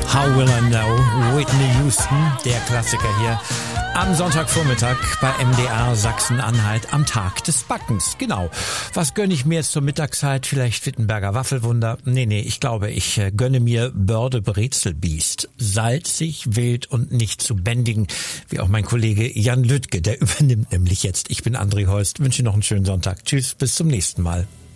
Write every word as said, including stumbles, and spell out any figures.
How Will I Know? Whitney Houston, der Klassiker hier. Am Sonntagvormittag bei M D R Sachsen-Anhalt am Tag des Backens. Genau. Was gönne ich mir jetzt zur Mittagszeit? Vielleicht Wittenberger Waffelwunder? Nee, nee, ich glaube, ich äh, gönne mir Börde Brezelbiest. Salzig, wild und nicht zu bändigen. Wie auch mein Kollege Jan Lüttke, der übernimmt nämlich jetzt. Ich bin André Holst. Wünsche noch einen schönen Sonntag. Tschüss, bis zum nächsten Mal.